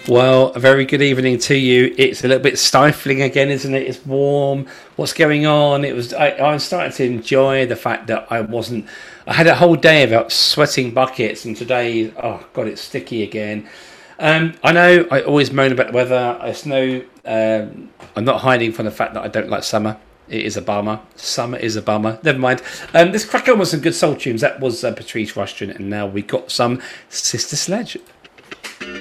Well, a very good evening to you. It's a little bit stifling again, isn't it? It's warm. What's going on? I'm starting to enjoy the fact that I had a whole day about sweating buckets, and today, oh god, it's sticky again. I know I always moan about the weather. I know I'm not hiding from the fact that I don't like summer. It is a bummer. Summer is a bummer. Never mind. Let's crack on with some good soul tunes. That was Patrice Rushton, and now we got some Sister Sledge.